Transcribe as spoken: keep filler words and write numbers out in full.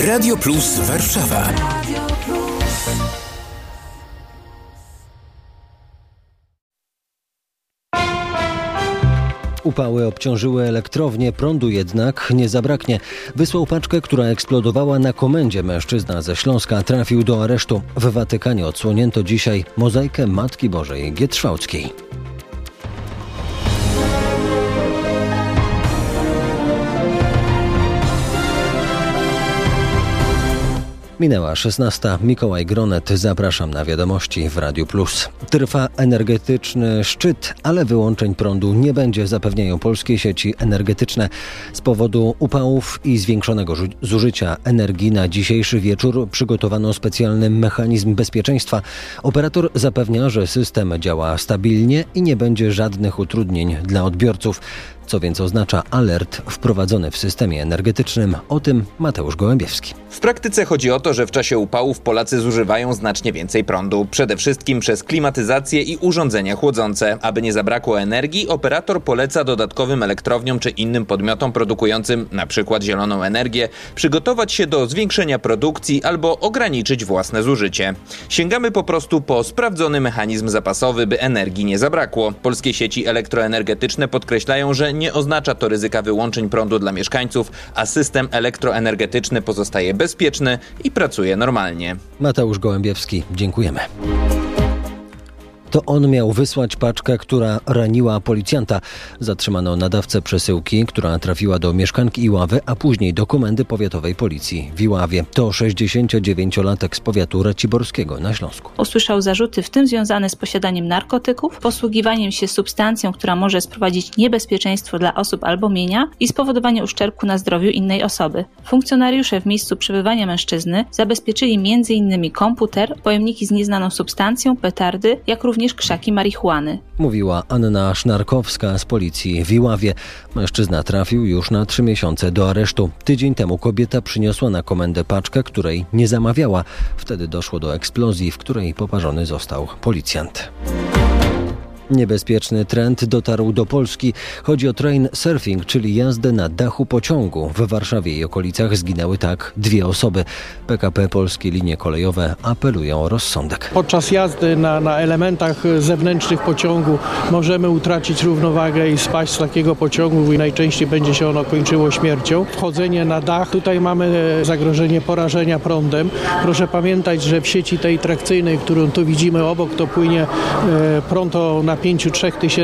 Radio Plus Warszawa. Upały obciążyły elektrownię, prądu jednak nie zabraknie. Wysłał paczkę, która eksplodowała na komendzie. Mężczyzna ze Śląska trafił do aresztu. W Watykanie odsłonięto dzisiaj mozaikę Matki Bożej Gietrzwałckiej. Minęła szesnasta. Mikołaj Gronet. Zapraszam na wiadomości w Radiu Plus. Trwa energetyczny szczyt, ale wyłączeń prądu nie będzie, zapewniają polskie sieci energetyczne. Z powodu upałów i zwiększonego żu- zużycia energii na dzisiejszy wieczór przygotowano specjalny mechanizm bezpieczeństwa. Operator zapewnia, że system działa stabilnie i nie będzie żadnych utrudnień dla odbiorców. Co więc oznacza alert wprowadzony w systemie energetycznym? O tym Mateusz Gołębiewski. W praktyce chodzi o to, że w czasie upałów Polacy zużywają znacznie więcej prądu. Przede wszystkim przez klimatyzację i urządzenia chłodzące. Aby nie zabrakło energii, operator poleca dodatkowym elektrowniom czy innym podmiotom produkującym np. zieloną energię przygotować się do zwiększenia produkcji albo ograniczyć własne zużycie. Sięgamy po prostu po sprawdzony mechanizm zapasowy, by energii nie zabrakło. Polskie sieci elektroenergetyczne podkreślają, że nie oznacza to ryzyka wyłączeń prądu dla mieszkańców, a system elektroenergetyczny pozostaje bezpieczny i pracuje normalnie. Mateusz Gołębiewski, dziękujemy. To on miał wysłać paczkę, która raniła policjanta. Zatrzymano nadawcę przesyłki, która trafiła do mieszkanki Iławy, a później do Komendy Powiatowej Policji w Iławie. To sześćdziesięciodziewięciolatek z powiatu raciborskiego na Śląsku. Usłyszał zarzuty, w tym związane z posiadaniem narkotyków, posługiwaniem się substancją, która może sprowadzić niebezpieczeństwo dla osób albo mienia i spowodowanie uszczerbku na zdrowiu innej osoby. Funkcjonariusze w miejscu przebywania mężczyzny zabezpieczyli między innymi komputer, pojemniki z nieznaną substancją, petardy, jak również krzaki marihuany. Mówiła Anna Sznarkowska z policji w Iławie. Mężczyzna trafił już na trzy miesiące do aresztu. Tydzień temu kobieta przyniosła na komendę paczkę, której nie zamawiała. Wtedy doszło do eksplozji, w której poparzony został policjant. Niebezpieczny trend dotarł do Polski. Chodzi o train surfing, czyli jazdę na dachu pociągu. W Warszawie i okolicach zginęły tak dwie osoby. P K P Polskie Linie Kolejowe apelują o rozsądek. Podczas jazdy na, na elementach zewnętrznych pociągu możemy utracić równowagę i spaść z takiego pociągu i najczęściej będzie się ono kończyło śmiercią. Wchodzenie na dach, tutaj mamy zagrożenie porażenia prądem. Proszę pamiętać, że w sieci tej trakcyjnej, którą tu widzimy obok, to płynie prąd o napięciu trzech tysięcy